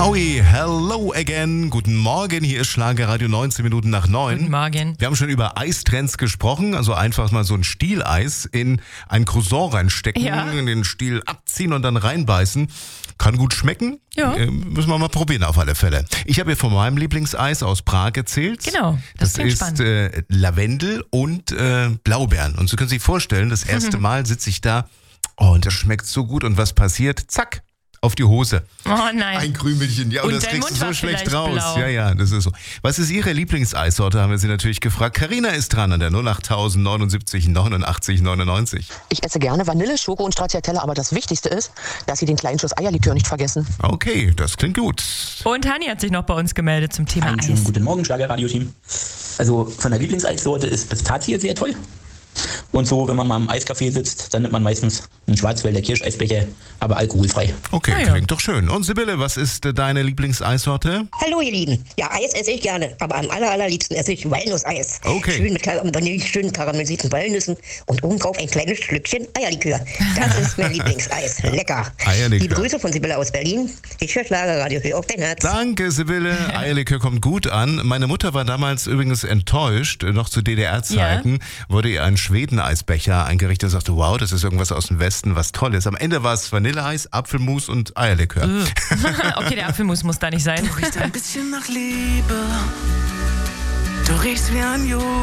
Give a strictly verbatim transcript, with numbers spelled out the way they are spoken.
Howie, hello again. Guten Morgen, hier ist Schlagerradio neunzehn Minuten nach neun. Guten Morgen. Wir haben schon über Eistrends gesprochen, also einfach mal so ein Stieleis in ein Croissant reinstecken, Ja. in den Stiel abziehen und dann reinbeißen. Kann gut schmecken. Ja. Äh, müssen wir mal probieren auf alle Fälle. Ich habe hier von meinem Lieblingseis aus Prag erzählt. Genau, das Das, klingt ist spannend. äh, Lavendel und äh, Blaubeeren. Und Sie können sich vorstellen, das erste Mhm. Mal sitze ich da, oh, und das schmeckt so gut. Und was passiert? Zack, auf die Hose. Oh nein. Ein Krümelchen, ja, und, Und das dein kriegst du Mund so war schlecht vielleicht raus. blau. Ja, ja, das ist so. Was ist Ihre Lieblingseissorte, haben wir Sie natürlich gefragt. Carina ist dran an der null acht neunundsiebzig neunundachtzig neunundneunzig. Ich esse gerne Vanille, Schoko und Stracciatella, aber das Wichtigste ist, dass Sie den kleinen Schuss Eierlikör nicht vergessen. Okay, das klingt gut. Und Hani hat sich noch bei uns gemeldet zum Thema Einen schönen Eis. guten Morgen, Schlagerradio-Team. Also von der Lieblingseissorte ist Pistazie sehr toll. Und so, wenn man mal im Eiscafé sitzt, dann nimmt man meistens einen Schwarzwälder Kirscheisbecher, aber alkoholfrei. Okay, Ah, ja. klingt doch schön. Und Sibylle, was ist äh, deine Lieblingseissorte? Hallo ihr Lieben. Ja, Eis esse ich gerne, aber am aller, allerliebsten esse ich Walnusseis. Okay. Schön mit Kar- Vanille, schön karamellisierten Walnüssen und obendrauf ein kleines Schlückchen Eierlikör. Das ist mein Lieblingseis. Lecker. Eierlikör. Liebe Grüße von Sibylle aus Berlin. Ich höre Schlagerradio, hör auf dein Herz. Danke, Sibylle. Eierlikör kommt gut an. Meine Mutter war damals übrigens enttäuscht. Noch zu D D R-Zeiten wurde ihr ein Schweden-Eisbecher eingerichtet und sagte, wow, das ist irgendwas aus dem Westen, was Tolles. Am Ende war es Vanilleeis, Apfelmus und Eierlikör. Okay, der Apfelmus muss da nicht sein. Du riechst ein bisschen nach Liebe. Du riechst wie ein Jude.